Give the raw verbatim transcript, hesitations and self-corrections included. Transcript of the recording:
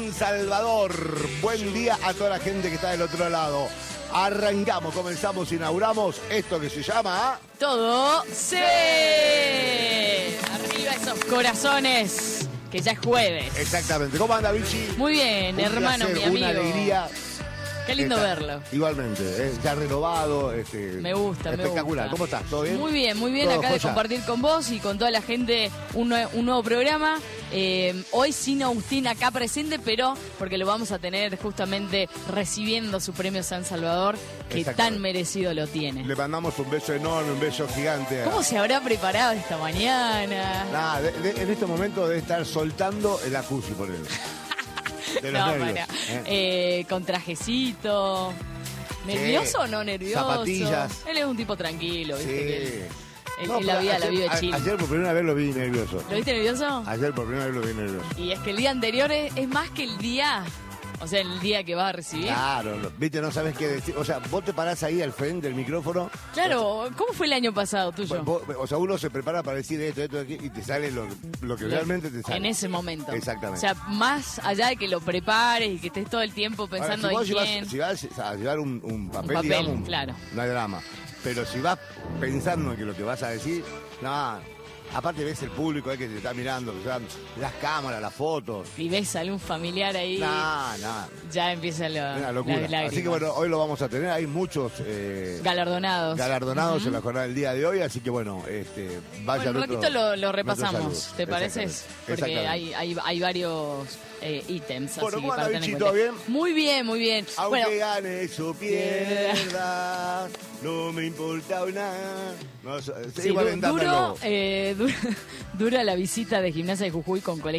San Salvador. Buen día a toda la gente que está del otro lado. Arrancamos, comenzamos, inauguramos esto que se llama... Todo sí. Arriba esos corazones, que ya es jueves. Exactamente. ¿Cómo anda, Vichy? Muy bien, Un hermano, placer, mi amigo. Una alegría. Qué lindo Está, verlo. Igualmente, eh, ya renovado. Este, Me gusta, me espectacular. gusta. ¿Cómo estás? ¿Todo bien? Muy bien, muy bien. ¿Todo Acá de joya? compartir con vos y con toda la gente un, nue- un nuevo programa. Eh, hoy sin Agustín acá presente, pero porque lo vamos a tener justamente recibiendo su premio San Salvador, que Exactamente. tan merecido lo tiene. Le mandamos un beso enorme, un beso gigante. a- ¿Cómo se habrá preparado esta mañana? Nada, de- de- en este momento debe estar soltando el acusi por él. De los No, nervios, para. ¿eh? Eh, con trajecito. ¿Nervioso o no nervioso? Zapatillas. Él es un tipo tranquilo, ¿viste? Que él, Sí. él- No, él la pero vida la ayer- vive a- chill. Ayer por primera vez lo vi nervioso. ¿Lo viste nervioso? Ayer por primera vez lo vi nervioso. Y es que el día anterior es, es más que el día, o sea, el día que vas a recibir. Claro, lo- viste, no sabes qué decir. O sea, vos te parás ahí al frente del micrófono. Claro, ¿cómo fue el año pasado tuyo? vos- o sea, uno se prepara para decir esto, esto, aquí, y te sale lo, lo que realmente te sale. En ese momento. Exactamente. O sea, más allá de que lo prepares y que estés todo el tiempo Ahora, pensando si vos en llevas- quién. si vas a llevar un, un papel, papel, digamos, claro. no hay drama. Pero si vas pensando en que lo que vas a decir, nada. Aparte ves el público ahí que te está mirando, o sea, las cámaras, las fotos. Y ves a algún familiar ahí, Nada, nada. ya empieza lo, Una locura. las lágrimas. Así que bueno, hoy lo vamos a tener. Hay muchos eh, Galardonados. galardonados Ujú. en la jornada del día de hoy. Así que bueno, este, vaya Bueno, un otro- ratito lo, lo otro repasamos, saludo. ¿te parece? Exactamente. Porque Exactamente. hay, hay, hay varios eh, ítems. Bueno, así ¿cómo que anda, para tener Vichy? en ¿Todo cuenta. bien? Muy bien, muy bien. Aunque Bueno, gane o pierda, no me importa nada. No, sí, igual du- en Dama duro, Lobo. eh, du- dura la visita de Gimnasia de Jujuy con colegios